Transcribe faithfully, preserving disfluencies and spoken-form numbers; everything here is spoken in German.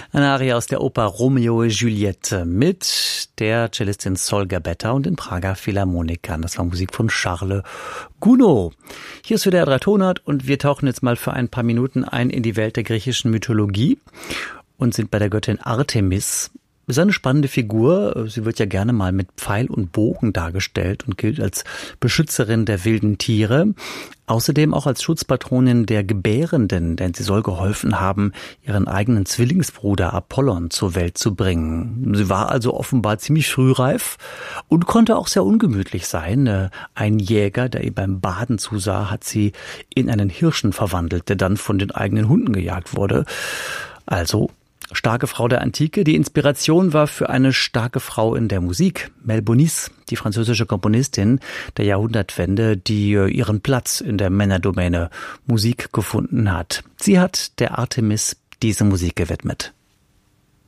Eine Arie aus der Oper Romeo et Juliette mit der Cellistin Sol Gabetta und den Prager Philharmonikern. Das war Musik von Charles Gounod. Hier ist wieder der drei Tonart und wir tauchen jetzt mal für ein paar Minuten ein in die Welt der griechischen Mythologie und sind bei der Göttin Artemis. Das ist eine spannende Figur. Sie wird ja gerne mal mit Pfeil und Bogen dargestellt und gilt als Beschützerin der wilden Tiere. Außerdem auch als Schutzpatronin der Gebärenden, denn sie soll geholfen haben, ihren eigenen Zwillingsbruder Apollon zur Welt zu bringen. Sie war also offenbar ziemlich frühreif und konnte auch sehr ungemütlich sein. Ein Jäger, der ihr beim Baden zusah, hat sie in einen Hirschen verwandelt, der dann von den eigenen Hunden gejagt wurde. Also starke Frau der Antike. Die Inspiration war für eine starke Frau in der Musik. Mel Bonis, die französische Komponistin der Jahrhundertwende, die ihren Platz in der Männerdomäne Musik gefunden hat. Sie hat der Artemis diese Musik gewidmet.